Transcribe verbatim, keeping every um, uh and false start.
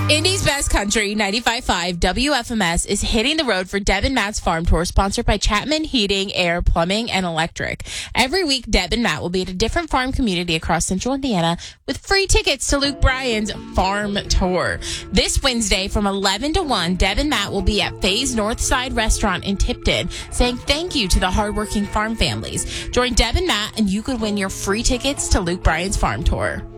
Indy's Best Country, ninety-five point five W F M S, is hitting the road for Deb and Matt's Farm Tour, sponsored by Chapman Heating, Air, Plumbing, and Electric. Every week, Deb and Matt will be at a different farm community across central Indiana with free tickets to Luke Bryan's Farm Tour. This Wednesday from eleven to one, Deb and Matt will be at Faye's Northside Restaurant in Tipton, saying thank you to the hardworking farm families. Join Deb and Matt, and you could win your free tickets to Luke Bryan's Farm Tour.